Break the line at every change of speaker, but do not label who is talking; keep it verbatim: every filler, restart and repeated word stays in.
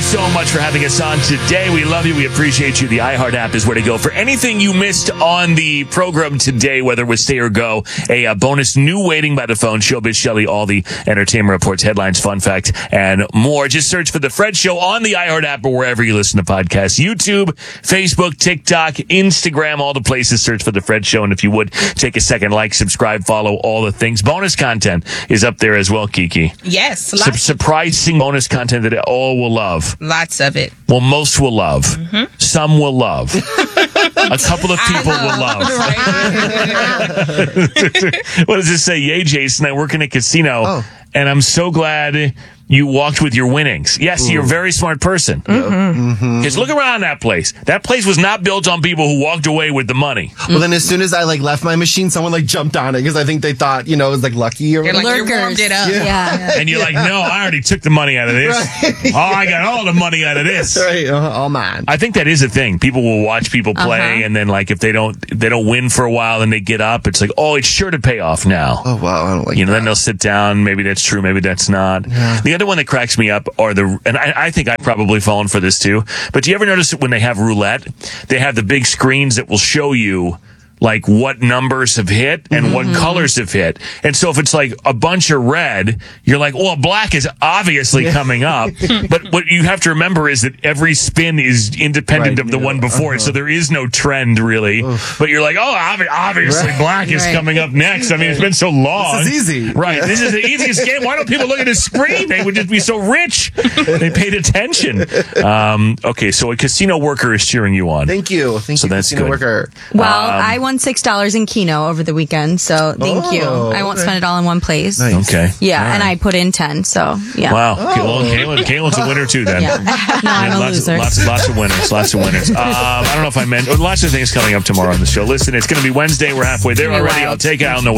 so much for having us on today. We love you. We appreciate you. The iHeart app is where to go for anything you missed on the program today, whether it was Stay or Go, a uh, bonus new Waiting by the Phone, Showbiz Shelley, all the entertainment reports, headlines, fun facts, and more. Just search for The Fred Show on the iHeart app or wherever you listen to podcasts. YouTube, Facebook, TikTok, Instagram, all the places. Search for The Fred Show. And if you would, take a second, like, subscribe, follow, all the things. Bonus content is up there as well, Kiki.
Yes.
Su- surprising bonus content that all will love.
Lots of it.
Well, most will love. Mm-hmm. Some will love. A couple of people will love. What does it say? Yay, Jason, I work in a casino, oh. and I'm so glad you walked with your winnings. Yes, Ooh. You're a very smart person. Because mm-hmm. mm-hmm. look around that place. That place was not built on people who walked away with the money.
Well, then as soon as I like left my machine, someone like jumped on it because I think they thought, you know, it was like lucky or whatever.
Like you warmed it up.
Yeah.
yeah.
And you're like, no, I already took the money out of this. Right. Oh, I got all the money out of this.
Right, uh, all mine.
I think that is a thing. People will watch people play, uh-huh. and then like if they don't they don't win for a while, and they get up, it's like, oh, it's sure to pay off now.
Oh wow, I don't like.
You know,
that.
then they'll sit down. Maybe that's true. Maybe that's not. Yeah. The other one that cracks me up are the, and I, I think I've probably fallen for this too, but do you ever notice that when they have roulette, they have the big screens that will show you like what numbers have hit and mm-hmm. what colors have hit. And so if it's like a bunch of red, you're like, well, black is obviously yeah. coming up. But what you have to remember is that every spin is independent right, of the yeah. one before uh-huh. it. So there is no trend really. Oof. But you're like, oh, obviously right. black is right. coming up next. I mean, it's been so long.
This is easy.
Right. This is the easiest game. Why don't people look at the screen? They would just be so rich. They paid attention. Um, okay. So a casino worker is cheering you on.
Thank you. Thank
so
you,
that's
casino
good.
worker.
Well,
um,
I won six dollars in Keno over the weekend, so thank
oh,
you. I won't
okay.
spend it all in one place.
Nice. Okay.
Yeah,
right.
and I put in ten, so yeah.
Wow.
Oh.
Okay, well, Kaylin, Kaylin's a winner too then.
Yeah. No, I'm a
lots,
loser.
Lots, lots of winners. Lots of winners. Um, I don't know if I meant, lots of things coming up tomorrow on the show. Listen, it's going to be Wednesday. We're halfway there already. I'll take it. I don't know what